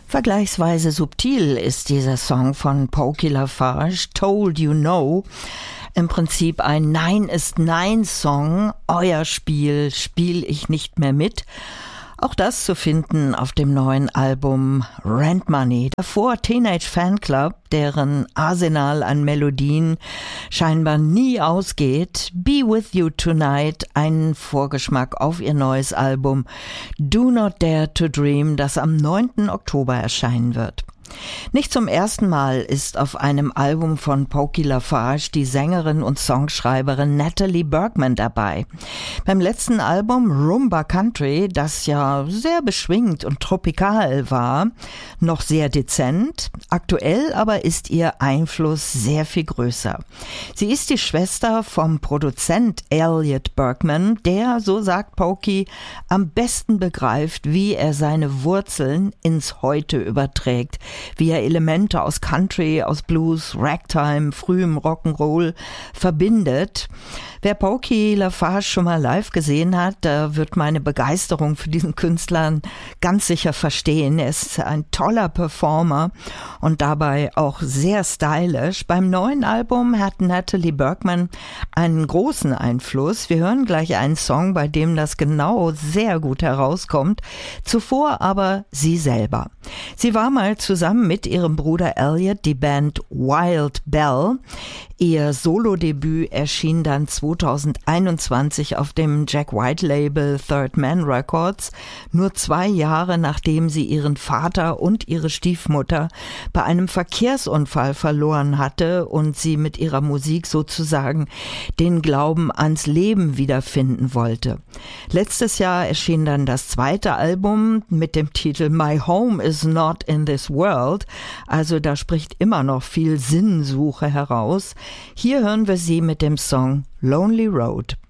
Vergleichsweise subtil ist dieser Song von Pokey LaFarge, Told You No. Im Prinzip ein Nein ist Nein-Song. Euer Spiel spiel ich nicht mehr mit. Auch das zu finden auf dem neuen Album Rent Money. Davor Teenage Fanclub, deren Arsenal an Melodien scheinbar nie ausgeht. Be With You Tonight, einen Vorgeschmack auf ihr neues Album Do Not Dare to Dream, das am 9. Oktober erscheinen wird. Nicht zum ersten Mal ist auf einem Album von Pokey LaFarge die Sängerin und Songschreiberin Natalie Bergman dabei. Beim letzten Album Rumba Country, das ja sehr beschwingt und tropikal war, noch sehr dezent. Aktuell aber ist ihr Einfluss sehr viel größer. Sie ist die Schwester vom Produzent Elliot Bergman, der, so sagt Pokey, am besten begreift, wie er seine Wurzeln ins Heute überträgt, wie er Elemente aus Country, aus Blues, Ragtime, frühem Rock'n'Roll verbindet. Wer Pokey LaFarge schon mal live gesehen hat, wird meine Begeisterung für diesen Künstler ganz sicher verstehen. Er ist ein toller Performer und dabei auch sehr stylisch. Beim neuen Album hat Natalie Bergman einen großen Einfluss. Wir hören gleich einen Song, bei dem das genau sehr gut herauskommt. Zuvor aber sie selber. Sie war mal zusammen mit ihrem Bruder Elliot die Band Wild Bell. Ihr Solodebüt erschien dann 2021 auf dem Jack White Label Third Man Records, nur 2 Jahre nachdem sie ihren Vater und ihre Stiefmutter bei einem Verkehrsunfall verloren hatte und sie mit ihrer Musik sozusagen den Glauben ans Leben wiederfinden wollte. Letztes Jahr erschien dann das zweite Album mit dem Titel My Home is Not in This World, also da spricht immer noch viel Sinnsuche heraus. Hier hören wir sie mit dem Song Lonely Road.